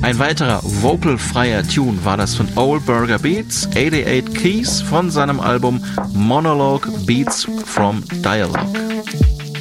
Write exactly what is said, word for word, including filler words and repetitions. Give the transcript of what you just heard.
Ein weiterer vocalfreier Tune war das von Old Burger Beats, achtundachtzig Keys von seinem Album Monologue Beats from Dialogue.